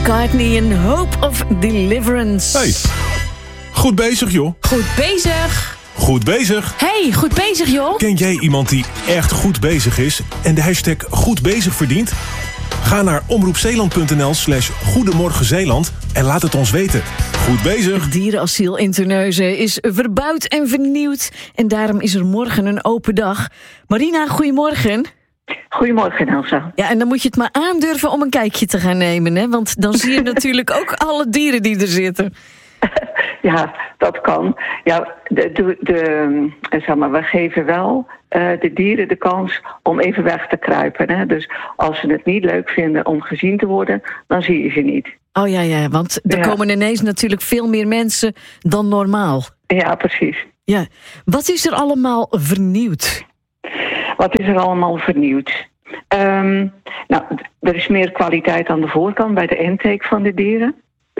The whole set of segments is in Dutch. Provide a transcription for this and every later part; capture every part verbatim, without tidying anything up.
McCartney en Hope of Deliverance. Hey, goed bezig joh. Goed bezig. Goed bezig. Hey, goed bezig joh. Ken jij iemand die echt goed bezig is en de hashtag goed bezig verdient? Ga naar omroepzeeland.nl slash Goedemorgen Zeeland en laat het ons weten. Goed bezig. Het dierenasiel in Terneuzen is verbouwd en vernieuwd. En daarom is er morgen een open dag. Marina, goedemorgen. Goedemorgen, Elsa. Ja, en dan moet je het maar aandurven om een kijkje te gaan nemen, hè? Want dan zie je natuurlijk ook alle dieren die er zitten. Ja, dat kan. Ja, de, de, de, zeg maar, we geven wel uh, de dieren de kans om even weg te kruipen. Hè? Dus als ze het niet leuk vinden om gezien te worden, dan zie je ze niet. Oh ja, ja, want er ja. komen ineens natuurlijk veel meer mensen dan normaal. Ja, precies. Ja. Wat is er allemaal vernieuwd? Wat is er allemaal vernieuwd? Um, nou, er is meer kwaliteit aan de voorkant bij de intake van de dieren.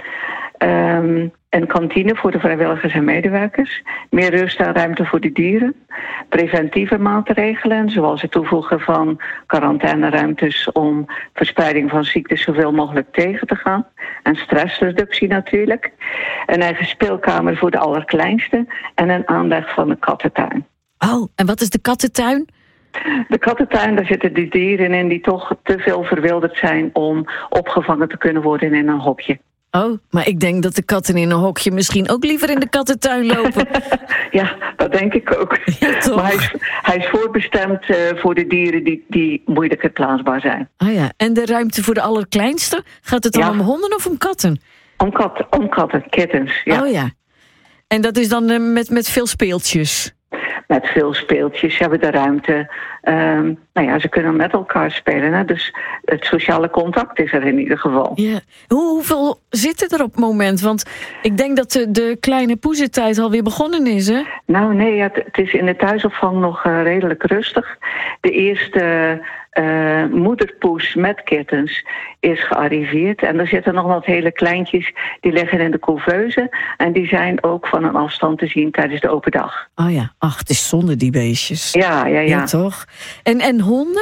Um, een kantine voor de vrijwilligers en medewerkers. Meer rust en ruimte voor de dieren. Preventieve maatregelen, zoals het toevoegen van quarantaineruimtes om verspreiding van ziektes zoveel mogelijk tegen te gaan. En stressreductie natuurlijk. Een eigen speelkamer voor de allerkleinste. En een aanleg van een kattentuin. Oh, en wat is de kattentuin? De kattentuin, daar zitten die dieren in die toch te veel verwilderd zijn om opgevangen te kunnen worden in een hokje. Oh, maar ik denk dat de katten in een hokje misschien ook liever in de kattentuin lopen. Ja, dat denk ik ook. Ja, toch? Maar hij is, hij is voorbestemd uh, voor de dieren die, die moeilijker plaatsbaar zijn. Ah ja, en de ruimte voor de allerkleinste? Gaat het dan ja. om honden of om katten? Om katten, om katten, kittens, ja. Oh ja. En dat is dan uh, met, met veel speeltjes? Met veel speeltjes, ze hebben de ruimte. Um, nou ja, ze kunnen met elkaar spelen. Hè? Dus het sociale contact is er in ieder geval. Ja. Hoe, hoeveel zitten er op het moment? Want ik denk dat de, de kleine poezentijd alweer begonnen is, hè? Nou nee, het, het is in de thuisopvang nog uh, redelijk rustig. De eerste uh, moederpoes met kittens is gearriveerd. En er zitten nog wat hele kleintjes, die liggen in de couveuse. En die zijn ook van een afstand te zien tijdens de open dag. Oh ja, ach, het is zonde die beestjes. Ja, ja, ja. Ja, toch? En, en honden?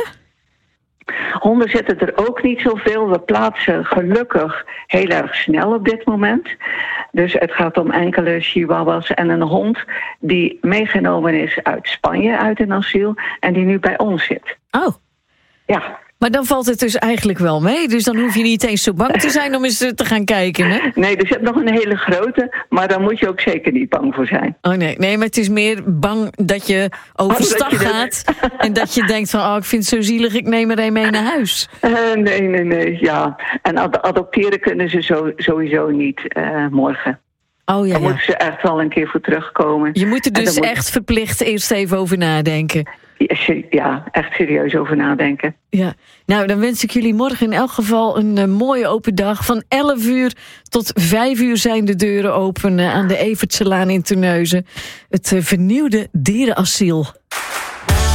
Honden zitten er ook niet zoveel. We plaatsen gelukkig heel erg snel op dit moment. Dus het gaat om enkele chihuahuas en een hond die meegenomen is uit Spanje, uit een asiel, en die nu bij ons zit. Oh. Ja. Maar dan valt het dus eigenlijk wel mee. Dus dan hoef je niet eens zo bang te zijn om eens te gaan kijken, hè? Nee, er zit nog een hele grote, maar daar moet je ook zeker niet bang voor zijn. Oh nee, nee, maar het is meer bang dat je overstag oh, dat je gaat en dat je denkt van, oh, ik vind het zo zielig, ik neem er een mee naar huis. Uh, nee, nee, nee, ja. En ad- adopteren kunnen ze zo, sowieso niet uh, morgen. Oh ja, Daar ja. moeten ze echt wel een keer voor terugkomen. Je moet er dus moet... echt verplicht eerst even over nadenken. Ja, echt serieus over nadenken. Ja, nou dan wens ik jullie morgen in elk geval een uh, mooie open dag. Van elf uur tot vijf uur zijn de deuren open uh, aan de Evertselaan in Terneuzen. Het uh, vernieuwde dierenasiel.